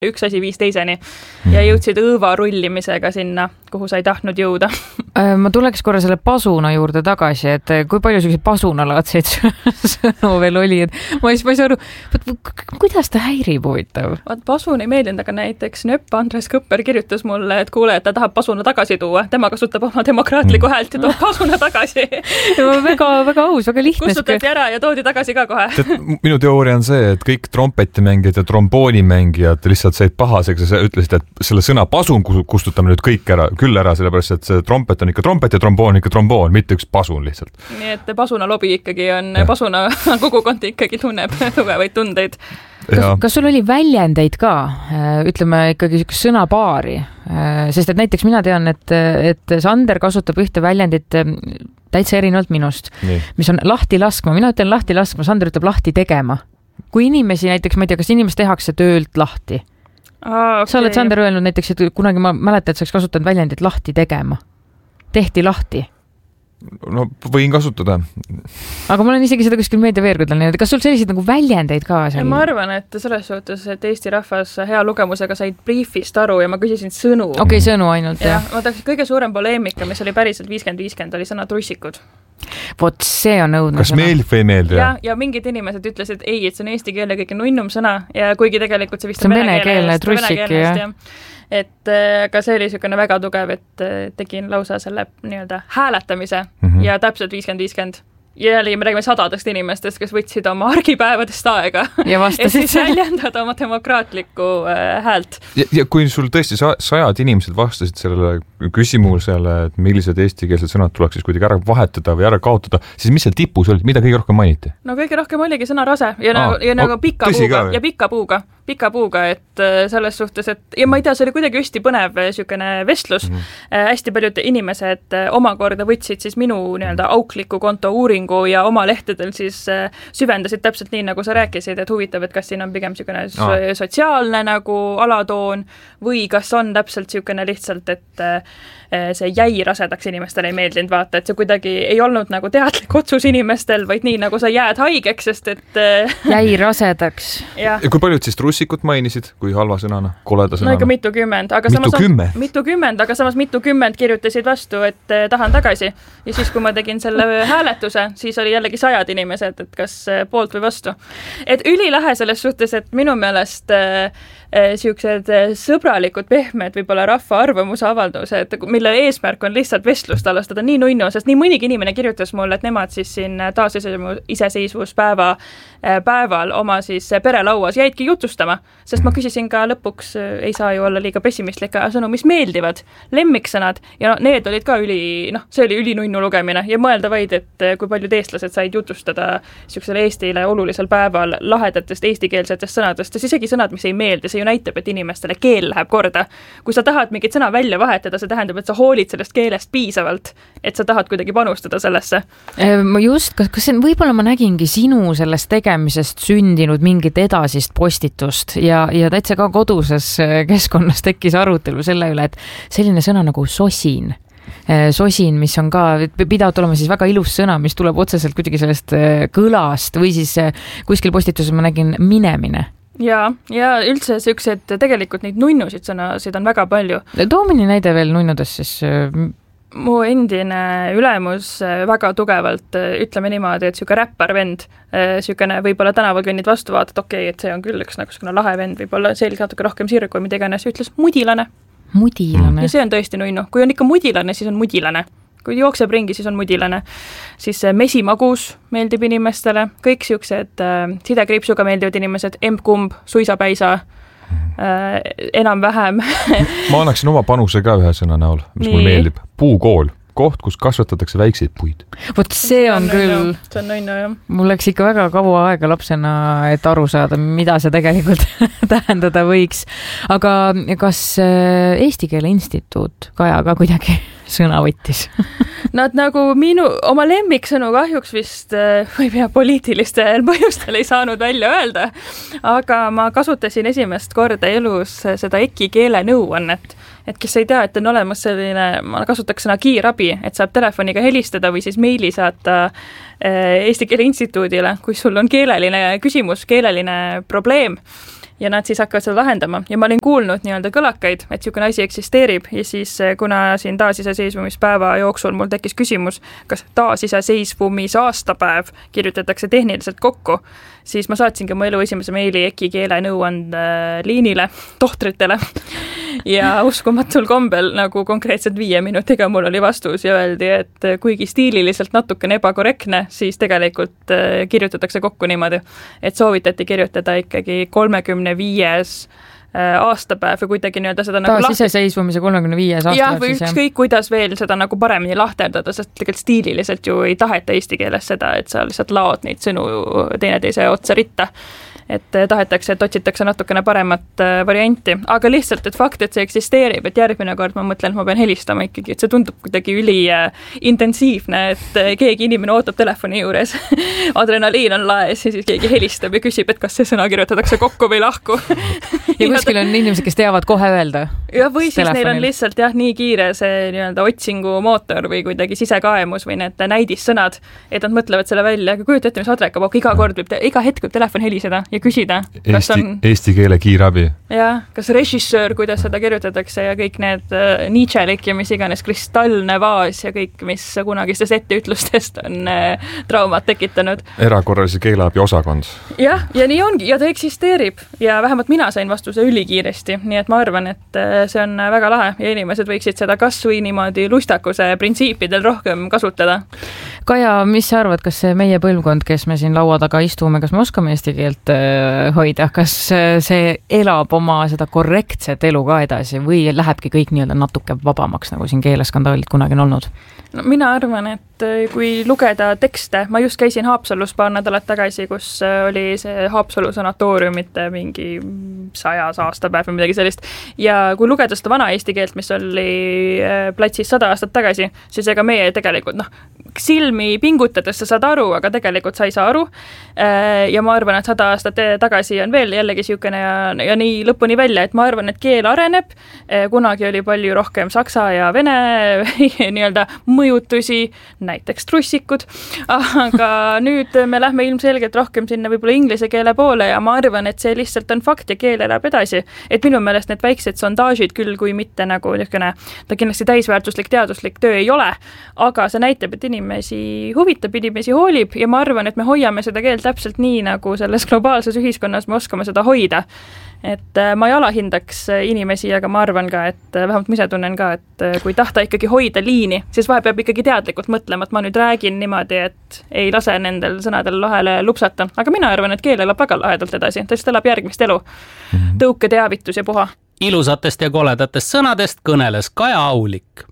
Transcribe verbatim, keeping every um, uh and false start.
üks asi viis teiseni ja jõudsid õõva rullimisega sinna, kuhu sa ei tahtnud jõuda. Ma tuleks korra selle pasuna juurde tagasi, et kui palju selliseid pasunalaadseid sõnu veel oli, et ma ei saa aru, kuidas ta häirib huvitav? Vaat pasun ei meeldinud, aga näiteks nöpp Andres Kõpper kirjutas mulle, et kuule, et ta tahab pasuna tagasi tuua. Tema kasutab oma demokraatlikku häält ja toob pasuna tagasi. väga, väga aus, väga lihtne. Kustutati ära ja toodi tagasi ka kohe. Minu teooria on see, et kõik trompetimängijad ja tromboonimängijad lihtsalt said pahaseks ja sa ütlesid, et selle sõna pasun kustutame nüüd kõik ära, küll ära, sellepärast, et see trompet on ikka trompet ja tromboon ikka tromboon, mitte üks pasun lihtsalt. Nii et pasuna lobi ikkagi on, ja. Pasuna kogukond ikkagi tunneb tugevaid tundeid. Kas, kas sul oli väljendeid ka, ütleme ikkagi sõnapaari, sest et näiteks mina tean, et, et Sander kasutab ühte väljendit täitsa erinevalt minust, Nii. mis on lahti laskma, mina ütlen lahti laskma, Sander ütleb lahti tegema. Kui inimesi näiteks, ma ei tea, kas inimest tehakse töölt lahti? Aa, okay. Sa oled Sander öelnud näiteks, et kunagi ma mäletan, et sa oleks kasutanud väljendit lahti tegema. Tehti lahti. No võin kasutada. Aga ma olen isegi seda kuskil meediaveergudel, kas sul selliseid nagu väljendeid ka? Ja ma arvan, et selles suhtes, et Eesti rahvas hea lugemusega said briefist aru ja ma küsisin sõnu. Okei, okay, sõnu ainult. Ja, ma tahaks, kõige suurem poleemika, mis oli päriselt viiskümmend viiskümmend, oli sõna trussikud. Vot see on õudne Kas sõna. meeldib või ei meeldi? Ja, ja mingid inimesed ütlesid, ei, et see on eesti keele kõige nunnum sõna ja kuigi tegelikult see vist see on vene keele trussik, jah. Et aga see oli niisugune väga tugev, et tegin lausa selle nii-öelda hääletamise mm -hmm. ja täpselt viiskümmend viiskümmend. Ja jällegi me räägime sadadest inimestest, kes võtsid oma argipäevadest aega ja vastasid et siis väljendada oma demokraatlikku äh, häält. Ja, ja kui sul tõesti sa, sajad inimesed vastasid sellele küsimusele, et millised eestikeelsed sõnad tuleks siis kuidagi ära vahetada või ära kaotada, siis mis seal tipus oli, mida kõige rohkem mainiti? No kõige rohkem oligi sõna rase ja, Aa, nagu, ja nagu pika puuga ja pika puuga, pika puuga, et selles suhtes, et ja ma ei tea, see oli kuidagi hästi põnev niisugune vestlus. Mm -hmm. Hästi paljud inimesed omakorda võtsid siis minu nii-öelda aukliku konto uuringu ja oma lehtedel siis süvendasid täpselt nii, nagu sa rääkisid, et huvitav, et kas siin on pigem niisugune oh. sotsiaalne nagu alatoon või kas on täpselt niisugune lihtsalt, et see jäi rasedaks inimestele ei meeldinud vaata, et see kuidagi ei olnud nagu teadlik otsus inimestel, vaid nii, nagu sa jääd haigeks, sest et jäi rasedaks. Ja. ja kui paljud siis trussikud mainisid, kui halva sõnana, koleda sõnana? No ikka mitukümmend, aga mitu samas kümme? mitukümmend, aga samas mitukümmend kirjutasid vastu, et tahan tagasi. Ja siis, kui ma tegin selle hääletuse, siis oli jällegi sajad inimesed, et kas poolt või vastu. Et ülilähe selles suhtes, et minu meelest siuksed sõbralikud, pehmed võib-olla rahva arvamuse avaldused, mille eesmärk on lihtsalt vestlust alustada nii nunnu, sest nii mõnigi inimene kirjutas mulle, et nemad siis siin taasiseseisvuspäeva päeval oma siis perelauas jäidki jutustama, sest ma küsisin ka lõpuks, ei saa ju olla liiga pessimistlik, sõnu, mis meeldivad, lemmiksõnad ja no, need olid ka üli, noh, see oli üli nunnu lugemine ja mõelda vaid, et kui paljud eestlased said jutustada siuksele Eestile olulisel päeval lahedatest eestikeelsetest sõnadest, ja isegi sõnad, mis ei meeldi, see ju näitab, et inimestele keel läheb korda. Kui sa tahad mingit sõna välja vahetada, see tähendab, et sa hoolid sellest keelest piisavalt, et sa tahad kuidagi panustada sellesse. Ma just, kas, kas see, võib-olla ma nägingi sinu sellest tegemisest sündinud mingit edasist postitust ja, ja täitsa ka koduses keskkonnas tekkis arutelu selle üle, et selline sõna nagu sosin. Sosin, mis on ka, pidavad olema siis väga ilus sõna, mis tuleb otseselt kuidagi sellest kõlast või siis kuskil postituses ma nägin minemine. Ja, ja üldse siuksed tegelikult neid nunnusid sõnasid on väga palju. Too mõni näide veel nunnudest siis. Mu endine ülemus väga tugevalt, ütleme niimoodi, et siuke räppar vend, siukene võib-olla tänaval kõnnid vastu vaatad, okei, et see on küll üks nagu lahe vend, võib-olla selge natuke rohkem sirgu, mida iganes, ütles mudilane. Mudilane. Ja see on tõesti nunnu. Kui on ikka mudilane, siis on mudilane. Kui jookseb ringi, siis on mudilane. Siis mesimagus meeldib inimestele. Kõik siuksed äh, sidekriipsuga meeldivad inimesed, emp-kumb, suisapäisa, äh, enam-vähem. Ma annaksin oma panuse ka ühe sõna näol, mis Nii. Mul meeldib. Puukool. Koht, kus kasvatatakse väikseid puid. Vot see on, see on küll, nunnu. see on nunnu, jah. Mul läks ikka väga kaua aega lapsena, et aru saada, mida see tegelikult tähendada võiks. Aga kas Eesti Keele Instituut Kaja ka kuidagi sõna võttis? Nad nagu minu, oma lemmiksõnu kahjuks vist või pea poliitilistel põhjustel ei saanud välja öelda, aga ma kasutasin esimest korda elus seda EKI keelenõuannet, et kes ei tea, et on olemas selline, ma kasutaks sõna kiirabi, et saab telefoniga helistada või siis meili saata Eesti Keele Instituudile, kui sul on keeleline küsimus, keeleline probleem. ja nad siis hakkavad seda lahendama ja ma olin kuulnud nii-öelda kõlakaid, et niisugune asi eksisteerib ja siis kuna siin taasiseseisvumispäeva jooksul mul tekkis küsimus, kas taasiseseisvumis aastapäev kirjutatakse tehniliselt kokku, siis ma saatsingi mu elu esimese meili EKI keelenõuande liinile, tohtritele ja uskumatul kombel nagu konkreetselt viie minutiga mul oli vastus ja öeldi, et kuigi stiililiselt natukene ebakorrektne, siis tegelikult kirjutatakse kokku niimoodi, et soovitati kirjutada ikkagi kolmekümne viies aastapäev või kuidagi nii-öelda seda nagu taas iseseisvumise kolmekümne viies aastapäev. Jah, või ükskõik kuidas veel seda nagu paremini lahterdada, sest tegelikult stiililiselt ju ei taheta eesti keeles seda, et sa lihtsalt laod neid sõnu teineteise otsa ritta. Et tahetakse, et otsitakse natukene paremat varianti, aga lihtsalt, et fakt, et see eksisteerib, et järgmine kord ma mõtlen, et ma pean helistama ikkagi, et see tundub kuidagi üli intensiivne, et keegi inimene ootab telefoni juures, adrenaliin on laes ja siis keegi helistab ja küsib, et kas see sõna kirjutatakse kokku või lahku. Ja kuskil on inimesed, kes teavad kohe öelda. Ja või siis telefonil. Neil on lihtsalt jah, nii kiire see nii-öelda otsingu mootor või kuidagi sisekaemus või need näidissõnad, et nad mõtlevad selle välja, aga kujuta ette, mis adrekabook iga kord võib, iga hetk võib telefon heliseda ja küsida, kas Eesti, on eesti keele kiirabi. Jah, kas režissöör, kuidas seda kirjutatakse ja kõik need uh, Nietzschelik ja mis iganes kristallne vaas ja kõik, mis kunagistes etteütlustest on uh, traumat tekitanud. Erakorralise keeleabi osakond. Jah, ja nii ongi ja ta eksisteerib ja vähemalt mina sain vastuse ülikiiresti, nii et ma arvan, et uh, see on väga lahe ja inimesed võiksid seda kas või niimoodi lustakuse printsiipidel rohkem kasutada. Kaja, mis sa arvad, kas see meie põlvkond, kes me siin laua taga istume, kas me oskame eesti keelt hoida, kas see elab oma seda korrektset elu ka edasi või lähebki kõik nii-öelda natuke vabamaks, nagu siin keeleskandaalid kunagi on olnud? No, mina arvan, et kui lugeda tekste, ma just käisin Haapsalus paar nädalat tagasi, kus oli see Haapsalu sanatooriumite mingi sajas aastapäev või midagi sellist ja kui lugeda seda vana eesti keelt, mis oli platsis sada aastat tagasi, siis ega meie tegelikult, noh, silmi pingutades sa saad aru, aga tegelikult sa ei saa aru ja ma arvan, et sada aastat tagasi on veel jällegi siukene ja, ja nii lõpuni välja, et ma arvan, et keel areneb, kunagi oli palju rohkem saksa ja vene nii-öelda mõjutusi, näiteks trussikud, aga nüüd me lähme ilmselgelt rohkem sinna võib-olla inglise keele poole ja ma arvan, et see lihtsalt on fakt ja keel elab edasi. Et minu meelest need väiksed sondaažid küll, kui mitte nagu niisugune, ta kindlasti täisväärtuslik teaduslik töö ei ole, aga see näitab, et inimesi huvitab, inimesi hoolib ja ma arvan, et me hoiame seda keelt täpselt nii, nagu selles globaalses ühiskonnas me oskame seda hoida. Et ma ei alahindaks inimesi, aga ma arvan ka, et vähemalt ma ise tunnen ka, et kui tahta ikkagi hoida liini, siis vahe peab ikkagi teadlikult mõtlema, et ma nüüd räägin niimoodi, et ei lase nendel sõnadel lahele lupsata. Aga mina arvan, et keel elab väga lahedalt edasi, ta just elab järgmist elu. Tõuke, teavitus ja puha. Ilusatest ja koledatest sõnadest kõneles Kaja Aulik.